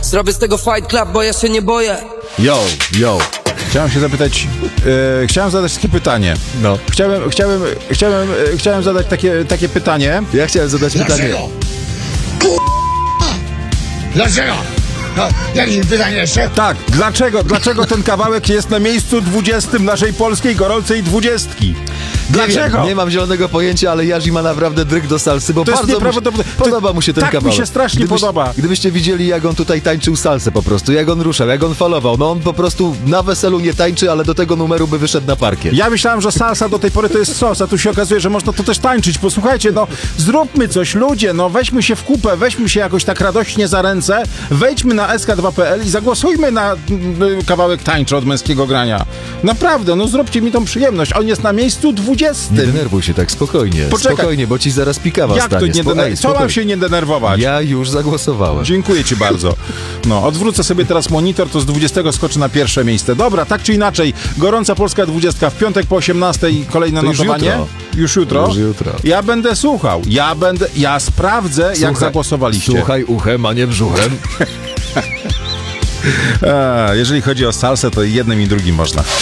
Zrobię z tego fight club, bo ja się nie boję. Yo. Chciałem się zapytać, chciałem zadać takie pytanie. No. Chciałem zadać takie pytanie. Ja chciałem zadać pytanie. Dlaczego? No, jakie pytanie jeszcze? Tak, dlaczego ten kawałek jest na miejscu 20 naszej polskiej gorącej 20? Dlaczego? Nie mam zielonego pojęcia, ale Yazi ma naprawdę dryg do salsy, bo To jest bardzo nieprawdopodobne. podoba mu się ten tak kawałek. mi się strasznie podoba. Gdybyście widzieli, jak on tutaj tańczył salsę po prostu, jak on ruszał, jak on falował, no on po prostu na weselu nie tańczy, ale do tego numeru by wyszedł na parkiet. Ja myślałem, że salsa do tej pory to jest sos, a tu się okazuje, że można to też tańczyć. Posłuchajcie, no zróbmy coś, ludzie, no weźmy się w kupę, weźmy się jakoś tak radośnie za ręce, wejdźmy na sk2.pl i zagłosujmy na kawałek tańczy od Męskiego Grania. Naprawdę, no zróbcie mi tą przyjemność. On jest na miejscu 20. Nie denerwuj się tak, spokojnie. Poczekaj. Spokojnie, bo ci zaraz pikawa Jak to stanie. nie denerwować? Co mam się nie denerwować? Ja już zagłosowałem. Dziękuję ci bardzo. No, odwrócę sobie teraz monitor, to z 20 skoczy na pierwsze miejsce. Dobra, tak czy inaczej, gorąca polska 20 w piątek po 18 kolejne To już notowanie. jutro. Już jutro. Już jutro. Ja będę słuchał. Ja sprawdzę, jak zagłosowaliście. Słuchaj uchem, a nie brzuchem. Jeżeli chodzi o salsę, to jednym i drugim można.